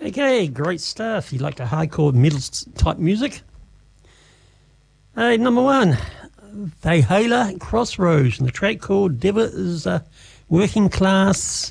Okay, great stuff. You like the hardcore metal type music? Hey, number one, Valhalla Crossroads, and the track called Devil is a Working Class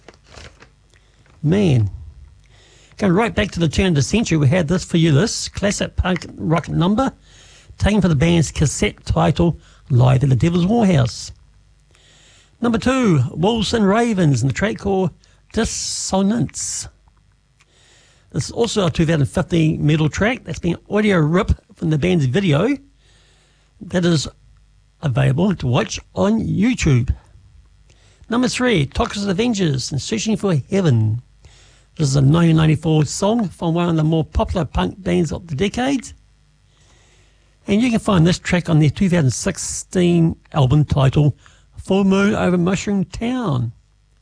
Man. Going right back to the turn of the century, we had this for you, this classic punk rock number, taken from the band's cassette title, Live at the Devil's Warhouse. Number two, Wolves and Ravens, and the track called Dissonance. This is also a 2015 metal track that's been audio ripped from the band's video that is available to watch on YouTube. Number three, Toxic Avengers and Searching for Heaven. This is a 1994 song from one of the more popular punk bands of the decade. And you can find this track on their 2016 album titled Full Moon Over Mushroom Town.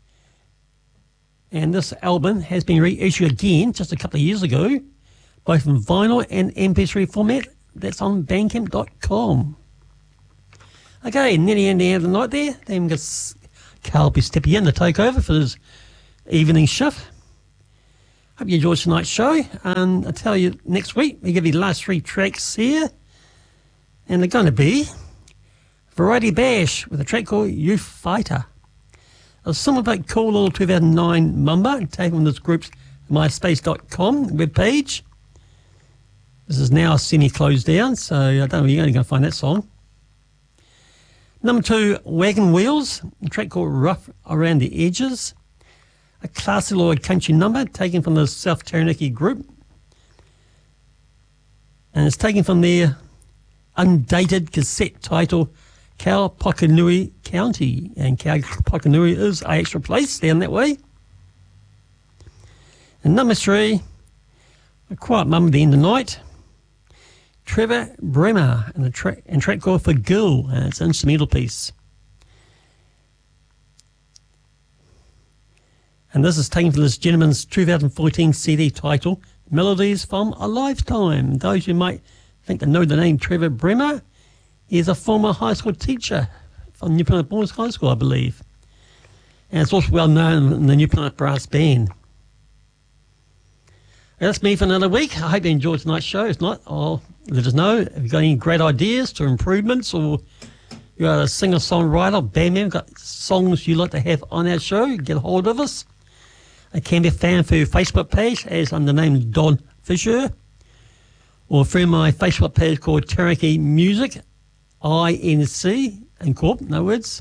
And this album has been reissued again just a couple of years ago, both in vinyl and MP3 format. That's on Bandcamp.com. Okay, nearly in the end of the night there. Then Carl will be stepping in to take over for his evening shift. Hope you enjoyed tonight's show. And I'll tell you next week, we give you the last three tracks here. And they're going to be Variety Bash with a track called Youth Fighter. A song about cool little 2009 number taken from this group's MySpace.com webpage. This is now semi-closed down, so I don't know where you're only going to find that song. Number two, Wagon Wheels, a track called Rough Around the Edges. A classy little country number taken from the South Taranaki group. And it's taken from their undated cassette title, Kaupokanui County. And Kaupokanui is a extra place down that way. And number three, A Quiet Mum at the End of the Night. Trevor Bremer and a track called For Girl, and it's an instrumental piece. And this is taken from this gentleman's 2014 CD title, Melodies from a Lifetime. Those who might think they know the name Trevor Bremer, he is a former high school teacher from New Plymouth Boys High School, I believe. And it's also well known in the New Plymouth Brass Band. That's me for another week. I hope you enjoyed tonight's show. If not, let us know if you've got any great ideas to improvements, or you're a singer-songwriter, band member, got songs you'd like to have on our show, get a hold of us. I can be found through Facebook page as under the name Don Fisher, or through my Facebook page called Taranaki Music, INC, and Corp, no words,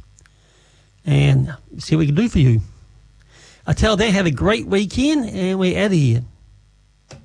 and see what we can do for you. Until then, have a great weekend, and we're out of here.